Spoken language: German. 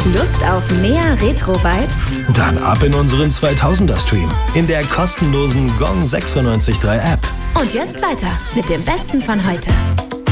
Lust auf mehr Retro-Vibes? Dann ab in unseren 2000er-Stream in der kostenlosen Gong 96.3 App. Und jetzt weiter mit dem Besten von heute.